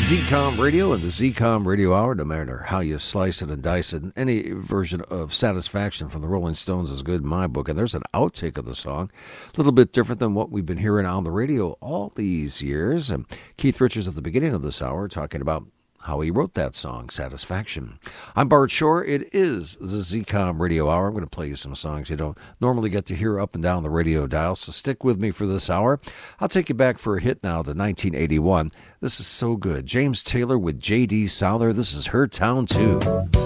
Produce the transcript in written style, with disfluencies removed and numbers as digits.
ZCOM Radio and the ZCOM Radio Hour, no matter how you slice it and dice it, any version of Satisfaction from the Rolling Stones is good in my book. And there's an outtake of the song, a little bit different than what we've been hearing on the radio all these years. And Keith Richards at the beginning of this hour talking about how he wrote that song, Satisfaction. I'm Bart Shore. It is the ZCOM Radio Hour. I'm going to play you some songs you don't normally get to hear up and down the radio dial, so stick with me for this hour. I'll take you back for a hit now to 1981. This is so good. James Taylor with J.D. Souther. This is Her Town 2.